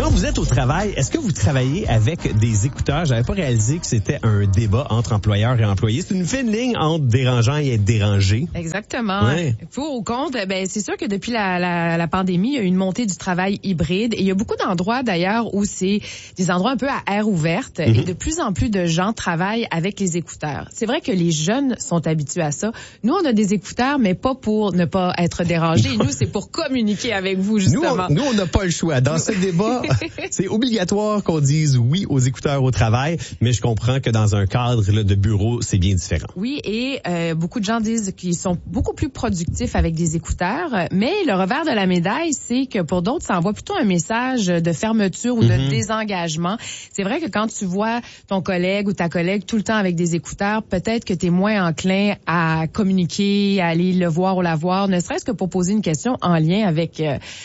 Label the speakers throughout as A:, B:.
A: Quand vous êtes au travail, est-ce que vous travaillez avec des écouteurs? J'avais pas réalisé que c'était un débat entre employeurs et employés. C'est une fine ligne entre dérangeant et être dérangé.
B: Exactement.
A: Ouais.
B: Pour ou contre, c'est sûr que depuis la pandémie, il y a une montée du travail hybride. Et il y a beaucoup d'endroits d'ailleurs où c'est des endroits un peu à air ouverte. Et de plus en plus de gens travaillent avec les écouteurs. C'est vrai que les jeunes sont habitués à ça. Nous, on a des écouteurs, mais pas pour ne pas être dérangés. Nous, c'est pour communiquer avec vous, justement.
A: Nous, on n'a pas le choix. Dans ce débat, c'est obligatoire qu'on dise oui aux écouteurs au travail, mais je comprends que dans un cadre là, de bureau, c'est bien différent.
B: Oui, et beaucoup de gens disent qu'ils sont beaucoup plus productifs avec des écouteurs, mais le revers de la médaille, c'est que pour d'autres, ça envoie plutôt un message de fermeture ou de désengagement. C'est vrai que quand tu vois ton collègue ou ta collègue tout le temps avec des écouteurs, peut-être que tu es moins enclin à communiquer, à aller le voir ou la voir, ne serait-ce que pour poser une question en lien avec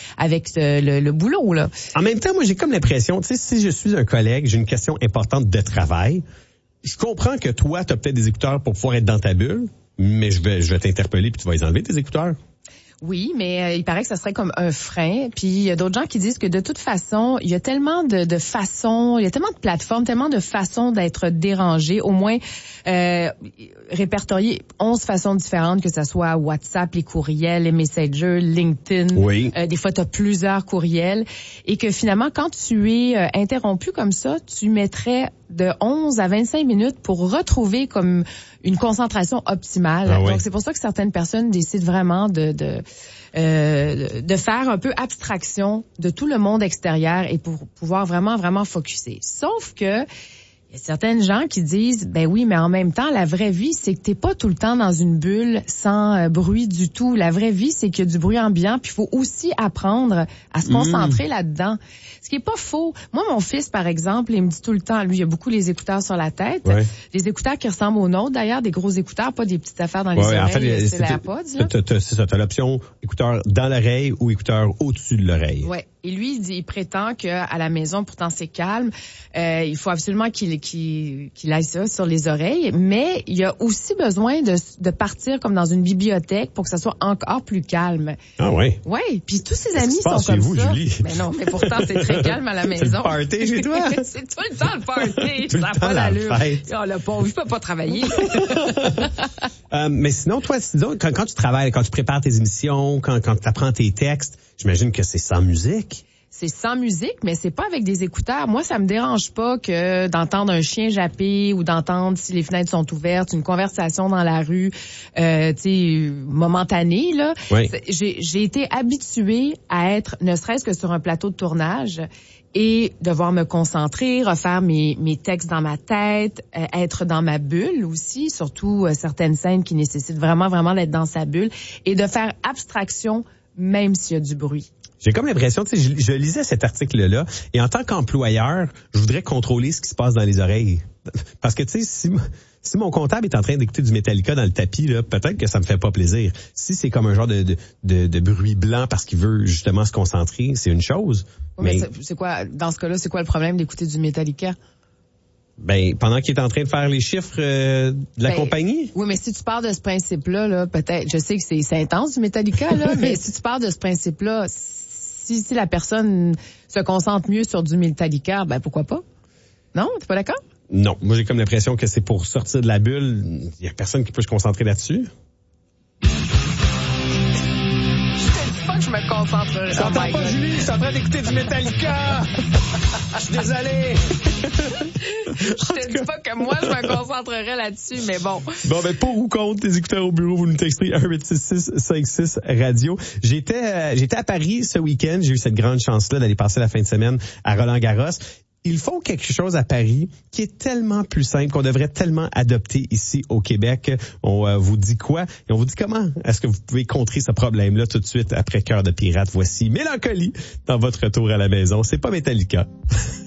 B: le boulot, là.
A: En même temps, moi, j'ai comme l'impression, tu sais, si je suis un collègue, j'ai une question importante de travail, je comprends que toi, tu as peut-être des écouteurs pour pouvoir être dans ta bulle, mais je vais t'interpeller puis tu vas les enlever, tes écouteurs.
B: Oui, mais il paraît que ça serait comme un frein. Puis il y a d'autres gens qui disent que de toute façon, il y a tellement de façons, il y a tellement de plateformes, tellement de façons d'être dérangé, au moins répertorier 11 façons différentes, que ça soit WhatsApp, les courriels, les Messenger, LinkedIn.
A: Oui.
B: Des fois, tu as plusieurs courriels. Et que finalement, quand tu es interrompu comme ça, tu mettrais de 11 à 25 minutes pour retrouver comme une concentration optimale.
A: Ah oui.
B: Donc, c'est pour ça que certaines personnes décident vraiment de faire un peu abstraction de tout le monde extérieur et pour pouvoir vraiment focusser. Sauf que il y a certaines gens qui disent, ben oui, mais en même temps, la vraie vie, c'est que t'es pas tout le temps dans une bulle sans bruit du tout. La vraie vie, c'est qu'il y a du bruit ambiant, puis il faut aussi apprendre à se concentrer là-dedans. Ce qui est pas faux. Moi, mon fils, par exemple, il me dit tout le temps, lui, il a beaucoup les écouteurs sur la tête.
A: Ouais.
B: Les écouteurs qui ressemblent aux nôtres, d'ailleurs, des gros écouteurs, pas des petites affaires dans les oreilles,
A: en fait,
B: c'est l'AirPods.
A: C'est ça, t'as l'option écouteur dans l'oreille ou écouteur au-dessus de l'oreille.
B: Ouais. Et lui, il prétend qu'à la maison, pourtant c'est calme, il faut absolument qu'il aille ça sur les oreilles, mais il a aussi besoin de partir comme dans une bibliothèque pour que ça soit encore plus calme.
A: Ah ouais.
B: Ouais, puis tous ses amis
A: sont
B: comme
A: vous,
B: ça.
A: Julie?
B: Mais non, mais pourtant c'est très calme à la maison.
A: C'est le party chez toi?
B: C'est tout le temps le party,
A: Tout
B: ça
A: le
B: n'a
A: temps
B: pas
A: la
B: d'allure.
A: fête.
B: Oh, le pauvre, je peux pas travailler.
A: Mais sinon, toi, quand tu travailles, quand tu prépares tes émissions, quand tu apprends tes textes, j'imagine que c'est sans musique.
B: C'est sans musique, mais c'est pas avec des écouteurs. Moi, ça me dérange pas que d'entendre un chien japper ou d'entendre si les fenêtres sont ouvertes, une conversation dans la rue, tu sais, momentanée, là.
A: Oui.
B: J'ai été habituée à être, ne serait-ce que sur un plateau de tournage, et devoir me concentrer, refaire mes textes dans ma tête, être dans ma bulle aussi, surtout certaines scènes qui nécessitent vraiment d'être dans sa bulle, et de faire abstraction même s'il y a du bruit.
A: J'ai comme l'impression, tu sais, je lisais cet article-là, et en tant qu'employeur, je voudrais contrôler ce qui se passe dans les oreilles. Parce que, tu sais, si mon comptable est en train d'écouter du Metallica dans le tapis, là, peut-être que ça me fait pas plaisir. Si c'est comme un genre de bruit blanc parce qu'il veut justement se concentrer, c'est une chose.
B: Mais c'est quoi, dans ce cas-là, c'est quoi le problème d'écouter du Metallica?
A: Ben, pendant qu'il est en train de faire les chiffres de la compagnie.
B: Oui, mais si tu pars de ce principe-là, là, peut-être, je sais que c'est intense du Metallica, là, mais si tu pars de ce principe-là, si la personne se concentre mieux sur du Metallica, ben pourquoi pas? Non, t'es pas d'accord?
A: Non, moi j'ai comme l'impression que c'est pour sortir de la bulle. Il y a personne qui peut se concentrer là-dessus.
B: Que je me concentre.
A: Je t'entends pas, Julie, je suis en train d'écouter du Metallica. Je suis désolé.
B: Je te dis pas que moi, je me concentrerais là-dessus, mais bon.
A: Bon, ben, pour ou contre tes écouteurs au bureau, vous nous textez 1-866-56 radio. J'étais à Paris ce week-end. J'ai eu cette grande chance-là d'aller passer la fin de semaine à Roland-Garros. Ils font quelque chose à Paris qui est tellement plus simple, qu'on devrait tellement adopter ici au Québec. On vous dit quoi? Et on vous dit comment est-ce que vous pouvez contrer ce problème-là tout de suite après Cœur de pirate. Voici Mélancolie dans votre retour à la maison. C'est pas Metallica.